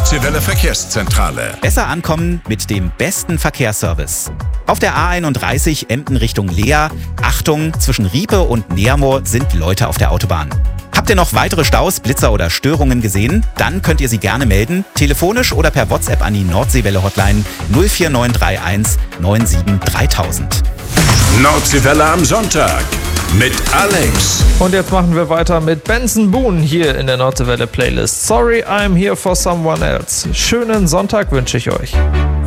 Nordseewelle Verkehrszentrale. Besser ankommen mit dem besten Verkehrsservice. Auf der A31 Emden Richtung Leer. Achtung, zwischen Riepe und Neamoor sind Leute auf der Autobahn. Habt ihr noch weitere Staus, Blitzer oder Störungen gesehen? Dann könnt ihr sie gerne melden, telefonisch oder per WhatsApp an die Nordseewelle-Hotline 04931 97 3000. Nordseewelle am Sonntag mit Alex. Und jetzt machen wir weiter mit Benson Boone hier in der Nordseewelle Playlist. Sorry, I'm here for someone else. Schönen Sonntag wünsche ich euch.